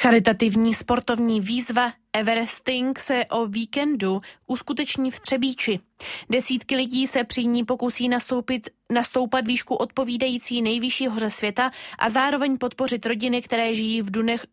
Charitativní sportovní výzva Everesting se o víkendu uskuteční v Třebíči. Desítky lidí se při ní pokusí nastoupat výšku odpovídající nejvyšší hoře světa a zároveň podpořit rodiny, které žijí v dunech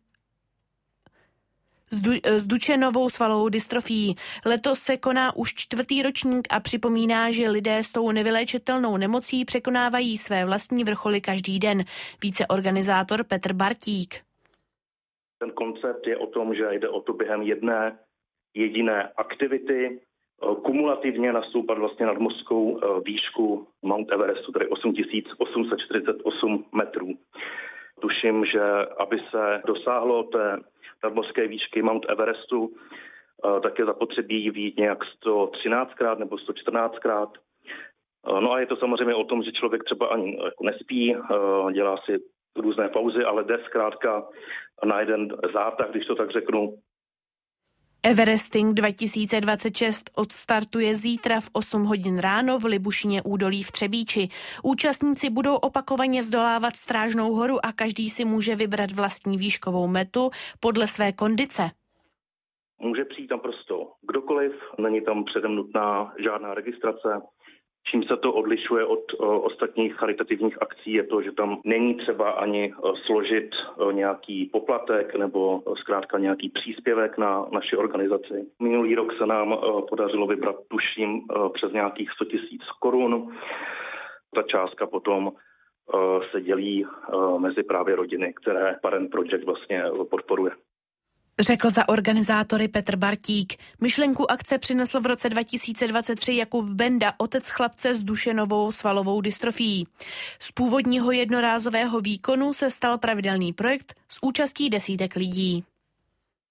s Duchennovou svalovou dystrofií. Letos se koná už 4. ročník a připomíná, že lidé s tou nevyléčitelnou nemocí překonávají své vlastní vrcholy každý den. Více organizátor Petr Bartík. Ten koncept je o tom, že jde o to během jedné jediné aktivity kumulativně nastoupat vlastně nad mořskou výšku Mount Everestu, tedy 8848 metrů. Tuším, že aby se dosáhlo té nadmořské výšky Mount Everestu, tak je zapotřebí vyjít nějak 113krát nebo 114krát. No a je to samozřejmě o tom, že člověk třeba ani jako nespí, dělá si různé pauzy, ale jde zkrátka na jeden zátah, když to tak řeknu. Everesting 2026 odstartuje zítra v 8 hodin ráno v Libušině údolí v Třebíči. Účastníci budou opakovaně zdolávat Strážnou horu a každý si může vybrat vlastní výškovou metu podle své kondice. Může přijít naprosto kdokoliv, není tam předem nutná žádná registrace. Čím se to odlišuje od ostatních charitativních akcí, je to, že tam není třeba ani složit nějaký poplatek nebo zkrátka nějaký příspěvek na naši organizaci. Minulý rok se nám podařilo vybrat, tuším, přes nějakých 100 000 korun. Ta částka potom se dělí mezi právě rodiny, které Parent Project vlastně podporuje. Řekl za organizátory Petr Bartík. Myšlenku akce přinesl v roce 2023 Jakub Benda, otec chlapce s Duchennovou svalovou dystrofií. Z původního jednorázového výkonu se stal pravidelný projekt s účastí desítek lidí.